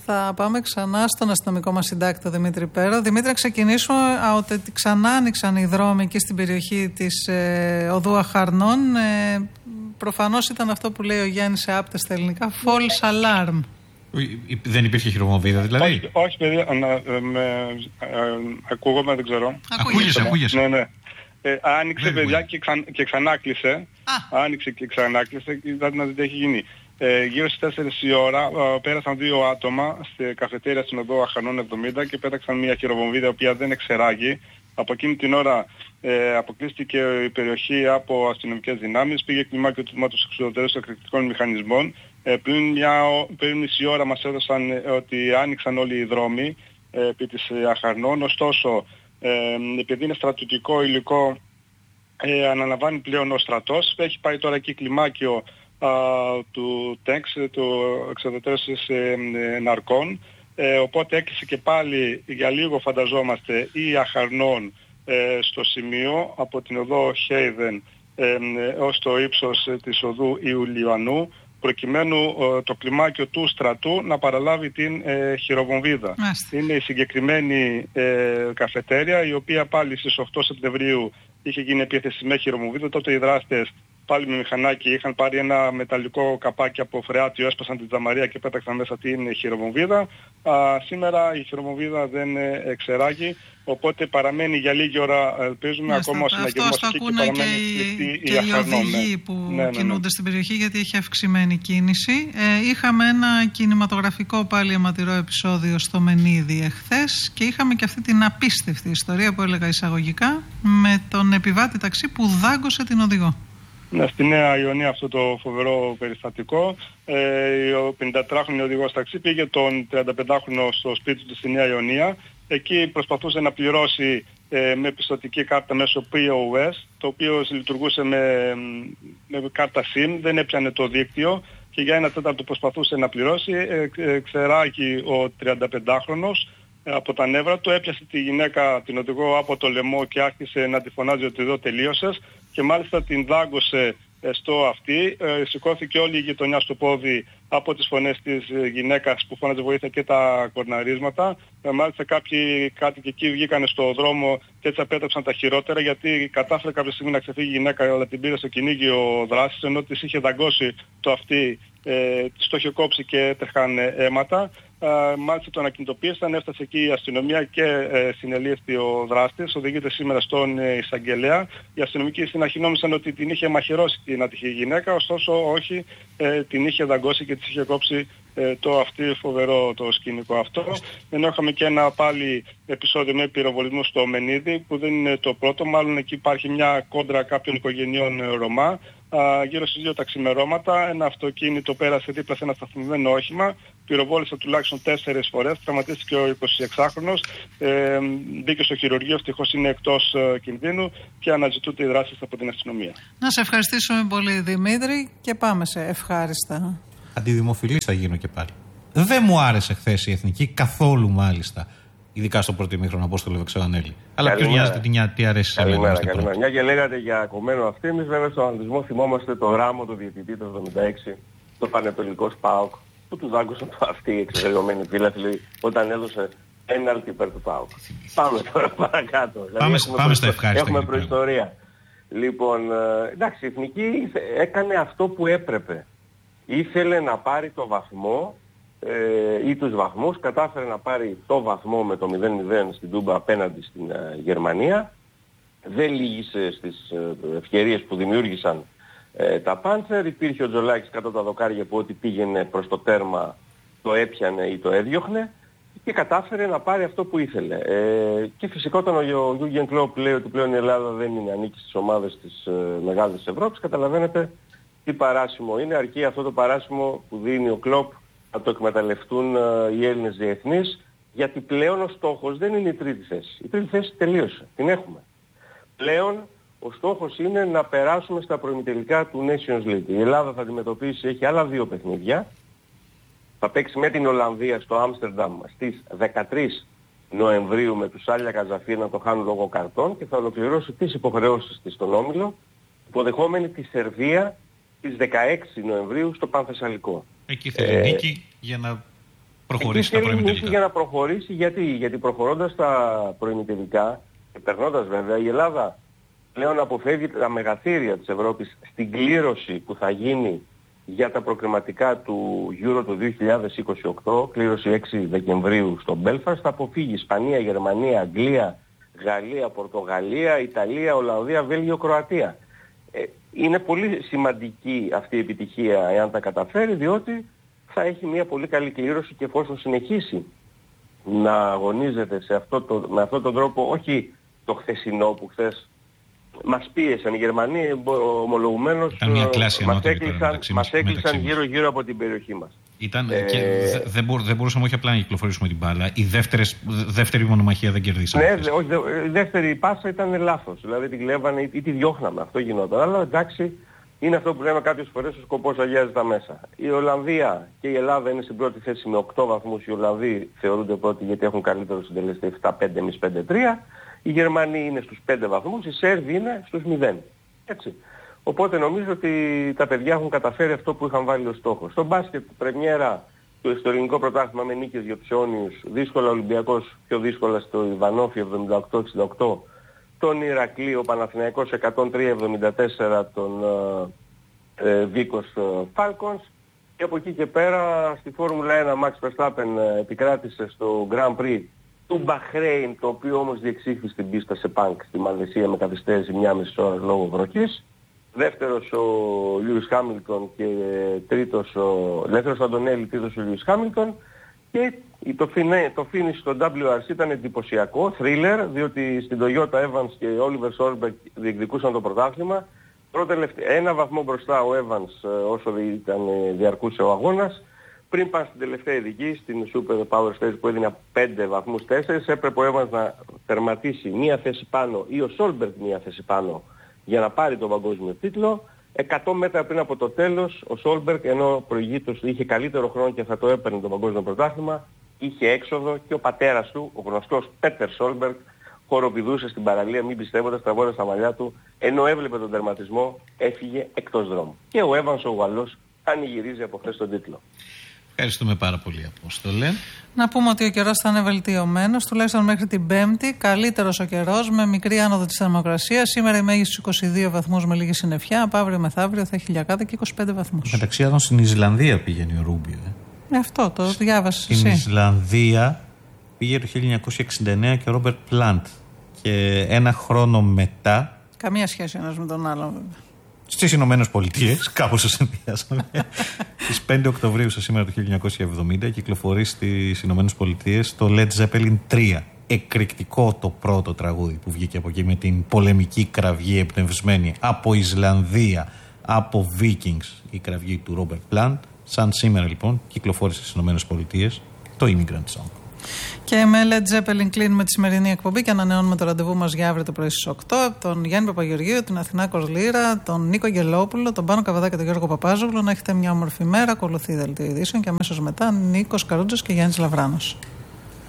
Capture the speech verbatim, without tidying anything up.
θα πάμε ξανά στον αστυνομικό μας συντάκτη, τον Δημήτρη Πέρο. Δημήτρη, να ξεκινήσουμε ότι ξανά άνοιξαν οι δρόμοι και στην περιοχή της ε, οδού Αχαρνών. Ε, προφανώς ήταν αυτό που λέει ο Γιάννης σε άπτες στα ελληνικά, false alarm. Δεν υπήρχε χειροβομβίδα δηλαδή? Όχι, όχι παιδιά, να, ε, με, ε, ακούγομαι, δεν ξέρω. Ακούγεσαι, ακούγεσαι. Ναι, ναι. Ε, άνοιξε παιδιά και, ξαν, και ξανάκλεισε. Άνοιξε και ξανάκλεισε και είδατε να δείτε τι έχει γίνει. Ε, γύρω στις τέσσερις η ώρα ε, πέρασαν δύο άτομα στη καφετέρια στην οδό Αχαρνών εβδομήντα και πέταξαν μια χειροβομβίδα η οποία δεν εξεράγει. Από εκείνη την ώρα ε, αποκλείστηκε η περιοχή από αστυνομικές δυνάμεις, πήγε κλιμάκιο του τμήματος εξουδετερώσεως εκρηκτικών μηχανισμών. Ε, πριν, μια, πριν μισή ώρα μας έδωσαν ε, ότι άνοιξαν όλοι οι δρόμοι ε, επί της ε, Αχαρνών, ωστόσο ε, επειδή είναι στρατιωτικό υλικό ε, αναλαμβάνει πλέον ο στρατός, έχει πάει τώρα εκεί κλιμάκιο α, του ΤΕΞ, του εξουδετερώσεως ε, ε, ναρκών, ε, οπότε έκλεισε και πάλι για λίγο φανταζόμαστε η Αχαρνών ε, στο σημείο από την οδό Χέιδεν ε, ως το ύψος ε, της οδού Ιουλιανού, προκειμένου ε, το κλιμάκιο του στρατού να παραλάβει την ε, χειροβομβίδα. Μάλιστα. Είναι η συγκεκριμένη ε, καφετέρια, η οποία πάλι στις οκτώ Σεπτεμβρίου είχε γίνει επίθεση με χειροβομβίδα. Τότε οι δράστες πάλι με μηχανάκι είχαν πάρει ένα μεταλλικό καπάκι από φρεάτιο, έσπασαν την τζαμαρία και πέταξαν μέσα την χειροβομβίδα. Α, σήμερα η χειροβομβίδα δεν ε, εξεράγει, οπότε παραμένει για λίγη ώρα, ελπίζουμε, Μάλιστα, ακόμα συναγερμός εκεί και παραμένει κλειστή και η Αχαρνών. Και οι οδηγοί που ναι, ναι, κινούνται ναι. στην περιοχή, γιατί έχει αυξημένη κίνηση. Ε, είχαμε ένα κινηματογραφικό πάλι αιματηρό επεισόδιο στο Μενίδη εχθές και είχαμε και αυτή την απίστευτη ιστορία που έλεγα εισαγωγικά με τον επιβάτη ταξί που δάγκωσε την οδηγό. Ναι, στη Νέα Ιωνία αυτό το φοβερό περιστατικό. Ε, ο πενηντατετράχρονος οδηγός ταξί πήγε τον τριανταπεντάχρονο στο σπίτι του στη Νέα Ιωνία. Εκεί προσπαθούσε να πληρώσει ε, με πιστωτική κάρτα μέσω πι ο ες, το οποίο λειτουργούσε με, με κάρτα SIM, δεν έπιανε το δίκτυο και για ένα τέταρτο προσπαθούσε να πληρώσει. Ε, ε, ξεράκι ο τριανταπεντάχρονος ε, από τα νεύρα του, έπιασε τη γυναίκα, την οδηγό, από το λαιμό και άρχισε να τη φωνάζει ότι εδώ τελείωσες και μάλιστα την δάγκωσε στο αυτή. Ε, σηκώθηκε όλη η γειτονιά στο πόδι από τις φωνές της γυναίκας που φώναζε βοήθεια και τα κορναρίσματα. Ε, μάλιστα κάποιοι κάτοικοι εκεί βγήκαν στο δρόμο και έτσι απέτρεψαν τα χειρότερα, γιατί κατάφερε κάποια στιγμή να ξεφύγει η γυναίκα, αλλά την πήρε στο κυνήγιο δράσης, ενώ της είχε δαγκώσει το αυτή, ε, της το είχε κόψει και έτρεχαν αίματα. Uh, μάλιστα τον ακινητοποίησαν, έφτασε εκεί η αστυνομία και ε, συνελήφθη ο δράστης, οδηγείται σήμερα στον ε, εισαγγελέα. Οι αστυνομικοί στην αρχή νόμισαν ότι την είχε μαχαιρώσει την ατυχή γυναίκα, ωστόσο όχι, ε, την είχε δαγκώσει και της είχε κόψει ε, το αυτή φοβερό το σκηνικό αυτό. Ενώ είχαμε και ένα πάλι επεισόδιο με πυροβολισμό στο Μενίδη, που δεν είναι το πρώτο, μάλλον εκεί υπάρχει μια κόντρα κάποιων οικογενειών ε, Ρωμά. Uh, γύρω στις δύο τα ξημερώματα ένα αυτοκίνητο πέρασε δίπλα σε ένα σταθμισμένο όχημα, πυροβόλησε τουλάχιστον τέσσερις φορές, τραυματίστηκε ο εικοσιεξάχρονος, ε, μπήκε στο χειρουργείο, ευτυχώς είναι εκτός ε, κινδύνου και αναζητούνται οι δράσεις από την αστυνομία. Να σε ευχαριστήσουμε πολύ, Δημήτρη, και πάμε σε ευχάριστα. Αντιδημοφιλής θα γίνω και πάλι. Δεν μου άρεσε χθες η Εθνική καθόλου, μάλιστα. Ειδικά στο πρώτο ημίχρονο, Απόστολε Βεξελανέλη. Αλλά ποιος νοιάζεται τι αρέσει σε μένα. Καλημέρα. Μια και λέγατε για κομμένο αυτή, εμείς βέβαια στον αθλητισμό θυμόμαστε το γράμμο του διαιτητή του εβδομήντα έξι, το Πανετολικός ΠΑΟΚ, που του δάγκωσαν το αυτή η εξεγερειωμένη φύλαθλη όταν έδωσε πέναλτι υπέρ του ΠΑΟΚ. Πάμε τώρα παρακάτω. Πάμε, δηλαδή, πάμε στο ευχάριστο. Έχουμε προϊστορία. Λοιπόν, εντάξει, η Εθνική έκανε αυτό που έπρεπε. Ήθελε να πάρει το βαθμό Ε, ή τους βαθμούς, κατάφερε να πάρει το βαθμό με το μηδέν μηδέν στην Τούμπα απέναντι στην ε, Γερμανία. Δεν λύγησε στις ε, ευκαιρίες που δημιούργησαν ε, τα Πάντσερ. Υπήρχε ο Τζολάκης κάτω τα δοκάρια που ό,τι πήγαινε προς το τέρμα το έπιανε ή το έδιωχνε και κατάφερε να πάρει αυτό που ήθελε. Ε, και φυσικά όταν ο Γιούργεν Κλόπ λέει ότι πλέον η Ελλάδα δεν είναι ανήκει στις ομάδες της ε, μεγάλης της Ευρώπης, καταλαβαίνετε τι παράσημο είναι, αρκεί αυτό το παράσημο που δίνει ο Κλόπ να το εκμεταλλευτούν uh, οι Έλληνες διεθνείς, γιατί πλέον ο στόχος δεν είναι η τρίτη θέση. Η τρίτη θέση τελείωσε. Την έχουμε. Πλέον ο στόχος είναι να περάσουμε στα προημιτελικά του Nations League. Η Ελλάδα θα αντιμετωπίσει, έχει άλλα δύο παιχνίδια. Θα παίξει με την Ολλανδία στο Άμστερνταμ στις δεκατρείς Νοεμβρίου με τους Άλια Καζαφή να το χάνουν λόγω καρτών και θα ολοκληρώσει τις υποχρεώσεις της στον Όμιλο, υποδεχόμενη τη Σερβία στις δεκαέξι Νοεμβρίου στο Πανθεσσαλικό. Εκεί θέλει ε, νίκη για να προχωρήσει τα προημιτελικά. Για να προχωρήσει, γιατί, γιατί προχωρώντας τα προημιτελικά και περνώντας βέβαια, η Ελλάδα πλέον αποφεύγει τα μεγαθύρια της Ευρώπης στην κλήρωση που θα γίνει για τα προκριματικά του Euro του δύο χιλιάδες είκοσι οκτώ, κλήρωση έξι Δεκεμβρίου στο Belfast, θα αποφύγει Ισπανία, Γερμανία, Αγγλία, Γαλλία, Πορτογαλία, Ιταλία, Ολλανδία, Βέλγιο, Κροατία. Ε, είναι πολύ σημαντική αυτή η επιτυχία εάν τα καταφέρει, διότι θα έχει μια πολύ καλή κλήρωση και εφόσον συνεχίσει να αγωνίζεται σε αυτό το, με αυτόν τον τρόπο, όχι το χθεσινό που χθες μας πίεσαν οι Γερμανοί, ομολογουμένως μας έκλεισαν, μας έκλεισαν γύρω-γύρω από την περιοχή μας. Ήταν, ε, και δεν μπο, δε μπορούσαμε όχι απλά να κυκλοφορήσουμε την μπάλα, η δεύτερες, δεύτερη μονομαχία δεν κερδίσαμε. Ναι, δε, όχι, δε, η δεύτερη πάσα ήταν λάθος, δηλαδή την κλέβανε ή, ή τη διώχναμε, αυτό γινόταν. Αλλά εντάξει, είναι αυτό που λέμε κάποιες φορές, ο σκοπός αγιάζει τα μέσα. Η Ολλανδία και η Ελλάδα είναι στην πρώτη θέση με οκτώ βαθμούς, οι Ολλανδοί θεωρούνται πρώτοι γιατί έχουν καλύτερο συντελεστή επτά πέντε, εμείς πέντε τρία. Οι Γερμανοί είναι στους πέντε βαθμούς, οι Σέρβοι είναι στους μηδέν. Έτσι. Οπότε νομίζω ότι τα παιδιά έχουν καταφέρει αυτό που είχαν βάλει ως στόχο. Στο μπάσκετ, πρεμιέρα, το ιστορικό πρωτάθλημα με νίκες για τους αιώνιους, δύσκολα Ολυμπιακός, πιο δύσκολα στο Ιβανόφι εβδομήντα οκτώ εξήντα οκτώ, τον Ηρακλή, ο Παναθηναϊκός εκατόν τρία εβδομήντα τέσσερα, τον ε, Βίκος Falcons. Και από εκεί και πέρα στη Φόρμουλα ένα Max Verstappen επικράτησε στο Grand Prix του Μπαχρέιν, το οποίο όμως διεξήχθη στην πίστα σε Πανκ στη Μαλαισία με καθυστέρηση μία μισή ώρα λόγω βροχής. Δεύτερος ο Λιούις Χάμιλτον και τρίτος ο... Δεύτερος ο Αντωνέλη, τρίτος ο Λιούις Χάμιλτον. Και το, φινέ, το finish στο ντάμπλιου αρ σι ήταν εντυπωσιακό, thriller, διότι στην Toyota Evans και Oliver Solberg διεκδικούσαν το πρωτάθλημα. Πρώτα ένα βαθμό μπροστά ο Evans όσο ήταν, διαρκούσε ο αγώνας. Πριν πάνε στην τελευταία ειδική, στην Super Power Stage που έδινε πέντε βαθμούς τέσσερα, έπρεπε ο Evans να τερματίσει μία θέση πάνω ή ο Solberg μία θέση πάνω για να πάρει τον παγκόσμιο τίτλο. εκατό μέτρα πριν από το τέλος, ο Solberg, ενώ προηγήτως είχε καλύτερο χρόνο και θα το έπαιρνε το παγκόσμιο πρωτάθλημα, είχε έξοδο και ο πατέρας του, ο γνωστός Πέτερ Solberg, χοροπηδούσε στην παραλία, μην πιστεύοντας, τραβώντας τα μαλλιά του, ενώ έβλεπε τον τερματισμό, έφυγε εκτός δρόμου. Και ο Evans, ο Γαλλός, πανηγυρίζει από χθες τον τίτλο. Ευχαριστούμε πάρα πολύ, Απόστολε. Να πούμε ότι ο καιρός θα είναι βελτιωμένος, τουλάχιστον μέχρι την Πέμπτη. Καλύτερος ο καιρός, με μικρή άνοδο της θερμοκρασίας. Σήμερα η μέγιστη είκοσι δύο βαθμούς με λίγη συννεφιά. Από αύριο μεθαύριο θα έχει χιλιακάδα και είκοσι πέντε βαθμούς. Μεταξύ άλλων στην Ισλανδία πήγαινε ο Ρούμπιο. Ε. Ε, αυτό το διάβασες εσύ. Στην Ισλανδία πήγε το χίλια εννιακόσια εξήντα εννέα και ο Ρόμπερτ Πλάντ. Και ένα χρόνο μετά. Καμία σχέση ένας με τον άλλον, βέβαια. Στις Ηνωμένες Πολιτείες, κάπως το συνδυάσαμε. Στις πέντε Οκτωβρίου σε σήμερα το χίλια εννιακόσια εβδομήντα κυκλοφορεί στις Ηνωμένες Πολιτείες το Led Zeppelin τρία. Εκρηκτικό το πρώτο τραγούδι που βγήκε από εκεί με την πολεμική κραυγή εμπνευσμένη από Ισλανδία, από Vikings, η κραυγή του Robert Plant. Σαν σήμερα λοιπόν κυκλοφόρησε στις Ηνωμένες Πολιτείες το Immigrant Song. Και με Led Zeppelin κλείνουμε τη σημερινή εκπομπή και ανανεώνουμε το ραντεβού μας για αύριο το πρωί στις οκτώ. Τον Γιάννη Παπαγεωργίου, την Αθηνά Κοσλήρα, τον Νίκο Αγγελόπουλο, τον Πάνο Καβαδά και τον Γιώργο Παπάζογλου. Να έχετε μια όμορφη μέρα. Ακολουθεί η Δελτίο Ειδήσεων και αμέσως μετά Νίκος Καρούτζος και Γιάννης Λαβράνος.